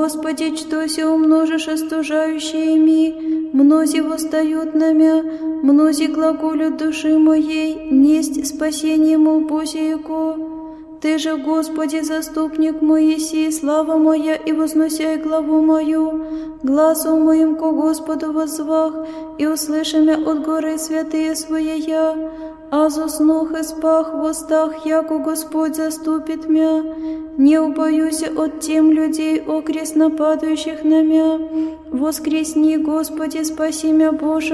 Господи, что се умножишь остужающими, мнози восстают на мя, мнози глаголют души моей, несть спасение мое Божиего. Ты же, Господи, заступник мой еси, слава моя, и возносяй главу мою, гласом моим ко Господу воззвах, и услыши мя от горы святые своя. Аз уснух и спах в устах, яко Господь заступит мя. Не убоюся от тем людей, окрест нападающих на мя. Воскресни, Господи, спаси мя, Боже.